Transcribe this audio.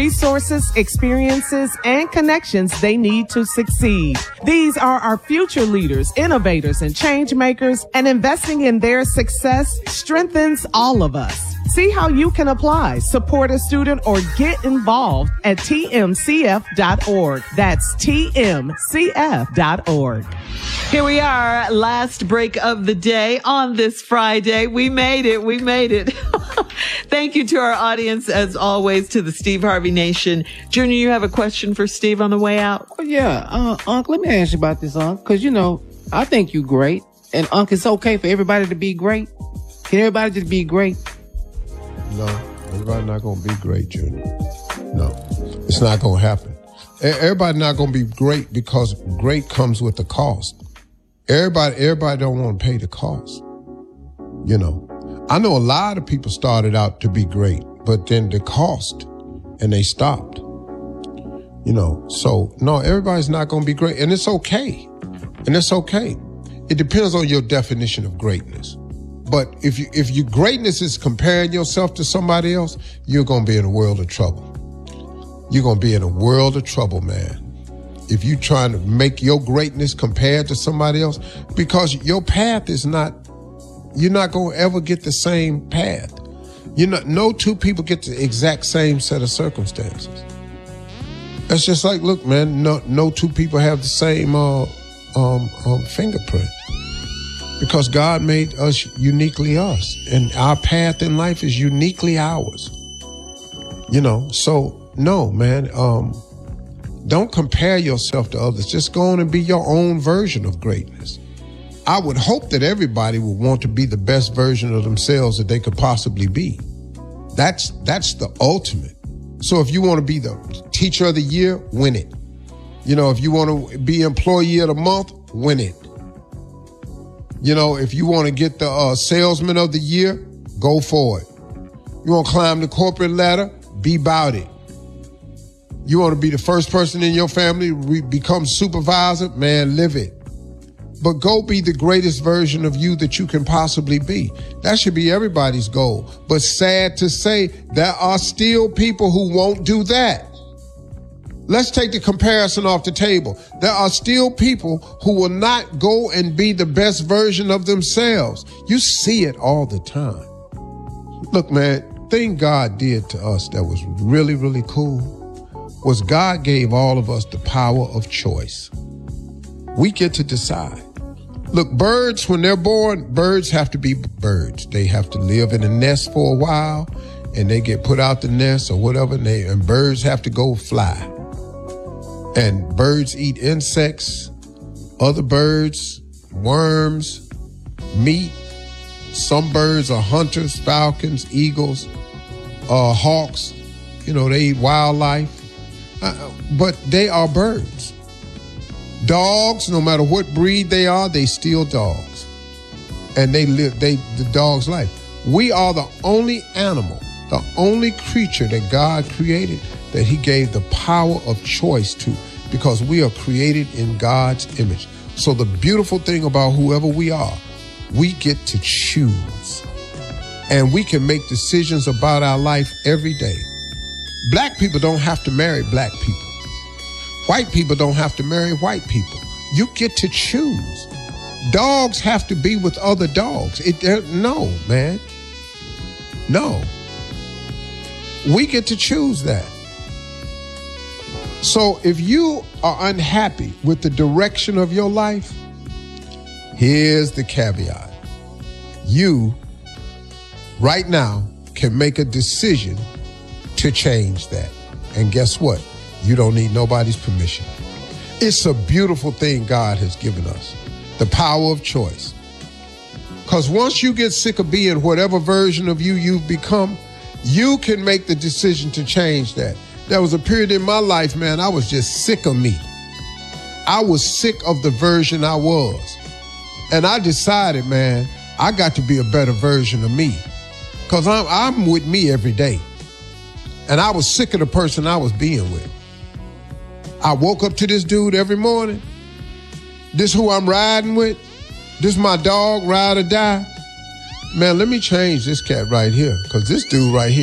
resources, experiences, and connections they need to succeed. These are our future leaders, innovators, and change makers, and investing in their success strengthens all of us. See how you can apply, support a student, or get involved at tmcf.org. That's tmcf.org. Here we are, last break of the day on this Friday. We made it. We made it. Thank you to our audience, as always, to the Steve Harvey Nation. Junior, you have a question for Steve on the way out? Oh, yeah. Unc, let me ask you about this, Unc. Because, I think you great. And, Unc, it's okay for everybody to be great. Can everybody just be great? No, everybody's not going to be great, Junior. No, it's not going to happen. Everybody's not going to be great because great comes with the cost. Everybody don't want to pay the cost. I know a lot of people started out to be great, but then the cost, and they stopped. So no, everybody's not going to be great, and it's okay. It depends on your definition of greatness. But if your greatness is comparing yourself to somebody else, you're going to be in a world of trouble. You're going to be in a world of trouble, man. If you're trying to make your greatness compared to somebody else, because your path is not, you're not going to ever get the same path. No two people get the exact same set of circumstances. It's just like, look, man, no two people have the same fingerprint. Because God made us uniquely us, and our path in life is uniquely ours. So no, man, don't compare yourself to others. Just go on and be your own version of greatness. I would hope that everybody would want to be the best version of themselves that they could possibly be. That's the ultimate. So if you want to be the teacher of the year, win it. If you want to be employee of the month, win it. If you want to get the salesman of the year, go for it. You want to climb the corporate ladder, be about it. You want to be the first person in your family to become supervisor, man, live it. But go be the greatest version of you that you can possibly be. That should be everybody's goal. But sad to say, there are still people who won't do that. Let's take the comparison off the table. There are still people who will not go and be the best version of themselves. You see it all the time. Look, man, thing God did to us that was really, really cool was God gave all of us the power of choice. We get to decide. Look, birds, when they're born, birds have to be birds. They have to live in a nest for a while, and they get put out the nest or whatever, and birds have to go fly. And birds eat insects, other birds, worms, meat. Some birds are hunters, falcons, eagles, hawks. They eat wildlife. But they are birds. Dogs, no matter what breed they are, they still dogs. And the dog's life. We are the only animal, the only creature that God created that he gave the power of choice to, because we are created in God's image. So the beautiful thing about whoever we are, we get to choose. And we can make decisions about our life every day. Black people don't have to marry black people. White people don't have to marry white people. You get to choose. Dogs have to be with other dogs. No, man. No. We get to choose that. So if you are unhappy with the direction of your life, here's the caveat. You, right now, can make a decision to change that. And guess what? You don't need nobody's permission. It's a beautiful thing God has given us, the power of choice. Because once you get sick of being whatever version of you've become, you can make the decision to change that. There was a period in my life, man, I was just sick of me. I was sick of the version I was. And I decided, man, I got to be a better version of me. Because I'm with me every day. And I was sick of the person I was being with. I woke up to this dude every morning. This who I'm riding with. This my dog, ride or die. Man, let me change this cat right here. Because this dude right here,